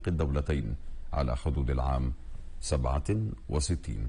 الدولتين على حدود العام 67.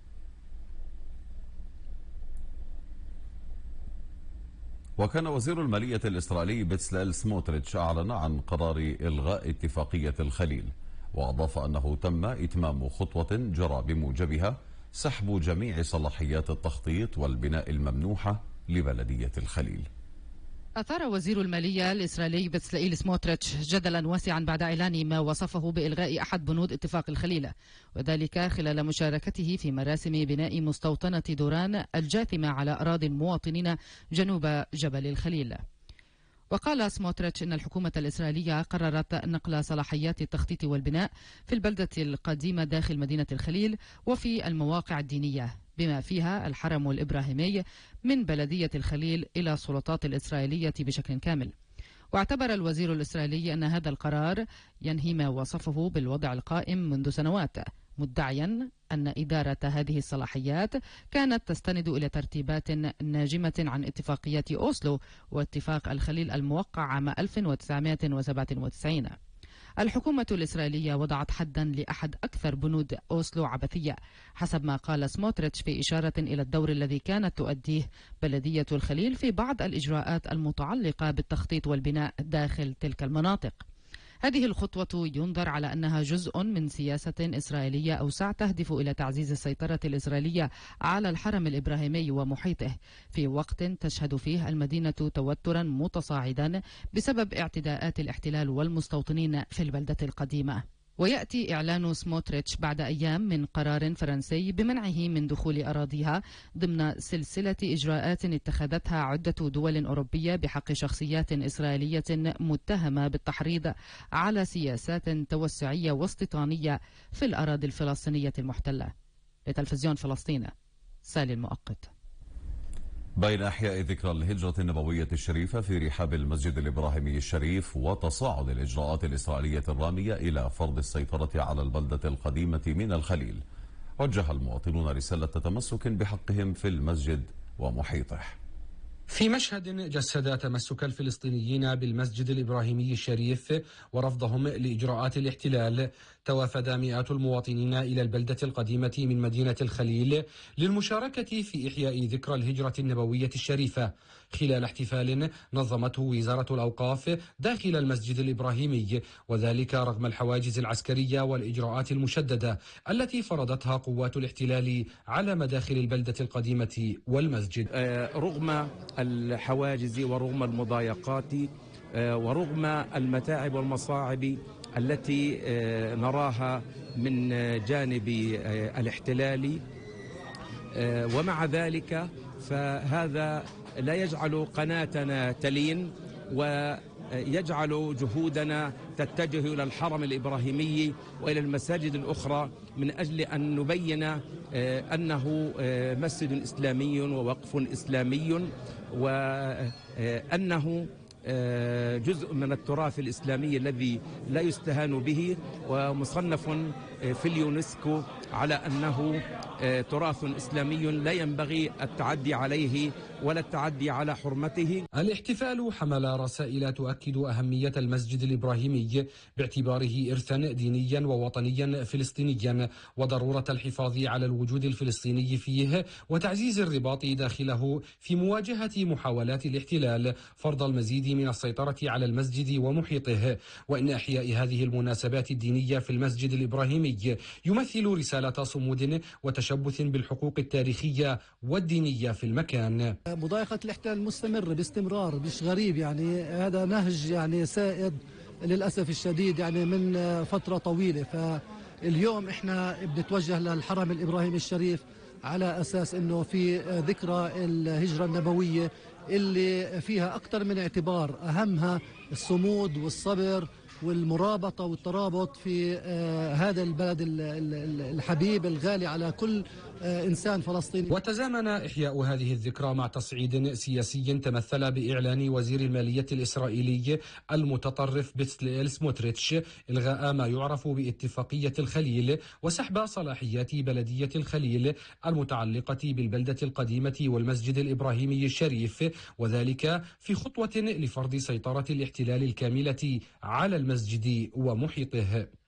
وكان وزير المالية الإسرائيلي بيتسليل سموتريتش أعلن عن قرار إلغاء اتفاقية الخليل، وأضاف أنه تم إتمام خطوة جرى بموجبها سحب جميع صلاحيات التخطيط والبناء الممنوحة لبلدية الخليل. أثار وزير المالية الإسرائيلي بيتسليل سموتريتش جدلا واسعا بعد إعلان ما وصفه بإلغاء أحد بنود اتفاق الخليل، وذلك خلال مشاركته في مراسم بناء مستوطنة دوران الجاثمة على أراضي المواطنين جنوب جبل الخليل. وقال سموتريتش إن الحكومة الإسرائيلية قررت نقل صلاحيات التخطيط والبناء في البلدة القديمة داخل مدينة الخليل وفي المواقع الدينية بما فيها الحرم الإبراهيمي من بلدية الخليل إلى السلطات الإسرائيلية بشكل كامل. واعتبر الوزير الإسرائيلي أن هذا القرار ينهي ما وصفه بالوضع القائم منذ سنوات، مدعيا أن إدارة هذه الصلاحيات كانت تستند إلى ترتيبات ناجمة عن اتفاقية أوسلو واتفاق الخليل الموقع عام 1997. الحكومة الإسرائيلية وضعت حدا لأحد أكثر بنود أوسلو عبثية، حسب ما قال سموتريتش في إشارة إلى الدور الذي كانت تؤديه بلدية الخليل في بعض الإجراءات المتعلقة بالتخطيط والبناء داخل تلك المناطق. هذه الخطوة ينظر على أنها جزء من سياسة إسرائيلية أوسع تهدف إلى تعزيز السيطرة الإسرائيلية على الحرم الإبراهيمي ومحيطه في وقت تشهد فيه المدينة توترا متصاعدا بسبب اعتداءات الاحتلال والمستوطنين في البلدة القديمة. ويأتي إعلان سموتريتش بعد أيام من قرار فرنسي بمنعه من دخول أراضيها ضمن سلسلة إجراءات اتخذتها عدة دول أوروبية بحق شخصيات إسرائيلية متهمة بالتحريض على سياسات توسعية واستيطانية في الأراضي الفلسطينية المحتلة. لتلفزيون فلسطين، سالي المؤقت. بين إحياء ذكرى الهجرة النبوية الشريفة في رحاب المسجد الإبراهيمي الشريف وتصاعد الإجراءات الإسرائيلية الرامية إلى فرض السيطرة على البلدة القديمة من الخليل، وجه المواطنون رسالة تمسك بحقهم في المسجد ومحيطه. في مشهد جسد تمسك الفلسطينيين بالمسجد الإبراهيمي الشريف ورفضهم لإجراءات الاحتلال، توافد مئات المواطنين إلى البلدة القديمة من مدينة الخليل للمشاركة في إحياء ذكرى الهجرة النبوية الشريفة خلال احتفال نظمته وزارة الأوقاف داخل المسجد الإبراهيمي، وذلك رغم الحواجز العسكرية والإجراءات المشددة التي فرضتها قوات الاحتلال على مداخل البلدة القديمة والمسجد. رغم الحواجز ورغم المضايقات ورغم المتاعب والمصاعب التي نراها من جانب الاحتلال، ومع ذلك فهذا لا يجعل قناتنا تلين ويجعل جهودنا تتجه إلى الحرم الإبراهيمي وإلى المساجد الأخرى من أجل أن نبين أنه مسجد إسلامي ووقف إسلامي، وأنه جزء من التراث الإسلامي الذي لا يستهان به، ومصنف في اليونسكو على أنه تراث إسلامي لا ينبغي التعدي عليه ولا التعدي على حرمته. الاحتفال حمل رسائل تؤكد أهمية المسجد الإبراهيمي باعتباره إرثا دينيا ووطنيا فلسطينيا، وضرورة الحفاظ على الوجود الفلسطيني فيه وتعزيز الرباط داخله في مواجهة محاولات الاحتلال فرض المزيد من السيطرة على المسجد ومحيطه. وإن إحياء هذه المناسبات الدينية في المسجد الإبراهيمي يمثل رسالة صمود وتشبث بالحقوق التاريخية والدينية في المكان. مضايقة الاحتلال مستمر باستمرار، مش غريب، يعني هذا نهج يعني سائد للأسف الشديد يعني من فترة طويلة. فاليوم احنا بنتوجه للحرم الإبراهيمي الشريف على أساس أنه في ذكرى الهجرة النبوية اللي فيها أكثر من اعتبار، أهمها الصمود والصبر والمرابطة والترابط في هذا البلد الحبيب الغالي على كل إنسان فلسطيني. وتزامن إحياء هذه الذكرى مع تصعيد سياسي تمثل بإعلان وزير المالية الإسرائيلي المتطرف بيتسليل سموتريتش إلغاء ما يعرف باتفاقية الخليل وسحب صلاحيات بلدية الخليل المتعلقة بالبلدة القديمة والمسجد الإبراهيمي الشريف، وذلك في خطوة لفرض سيطرة الاحتلال الكاملة على المسجد ومحيطه.